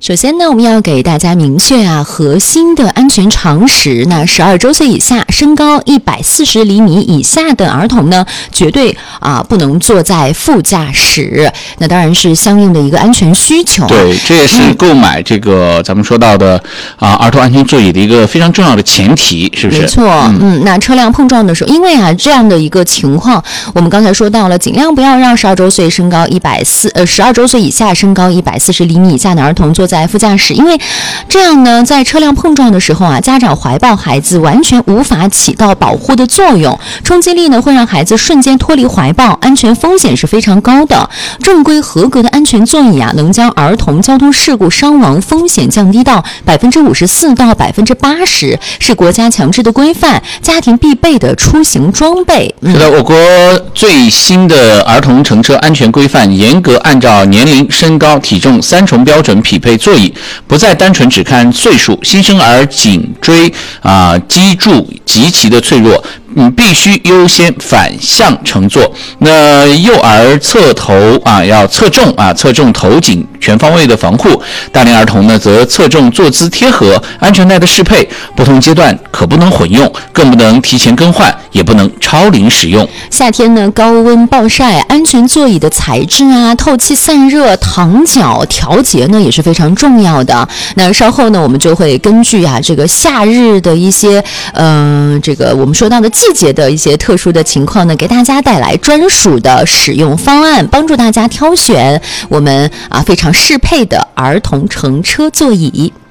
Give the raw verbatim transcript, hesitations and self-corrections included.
首先呢，我们要给大家明确啊核心的安全常识。那十二周岁以下、身高一百四十厘米以下的儿童呢，绝对啊不能坐在副驾驶。那当然是相应的一个安全需求。 对，这也是购买这个、嗯、咱们说到的啊儿童安全座椅的一个非常重要的前提，是不是？ 没错，嗯, 嗯，那车辆碰撞的时候，因为啊这样的一个情况，我们刚才说到了，尽量不要让十二周岁、身高一百四呃十二周岁以下、身高一百四十厘米以下的儿童坐在副驾驶，因为这样呢，在车辆碰撞的时候啊，家长怀抱孩子完全无法起到保护的作用，冲击力呢会让孩子瞬间脱离怀抱，安全风险是非常高的。正规合格的安全座椅啊，能将儿童交通事故伤亡风险降低到百分之五十四到百分之八十，是国家强制的规范，家庭必备的出行装备。 嗯、是的，我国最新的儿童乘车安全规范严格按照年龄、身高、体重三重标准匹配座椅，不再单纯只看岁数，新生儿颈椎啊、脊柱极其的脆弱，嗯，必须优先反向乘坐。那幼儿侧头啊要侧重啊，侧重头颈全方位的防护；大龄儿童呢则侧重坐姿贴合、安全带的适配。不同阶段可不能混用，更不能提前更换，也不能超龄使用。 夏天呢高温暴晒，安全座椅的材质啊、透气散热、躺脚调节呢也是非常重要的。那稍后呢，我们就会根据啊这个夏日的一些嗯、呃、这个我们说到的季节的一些特殊的情况呢，给大家带来专属的使用方案，帮助大家挑选我们啊非常适配的儿童乘车座椅。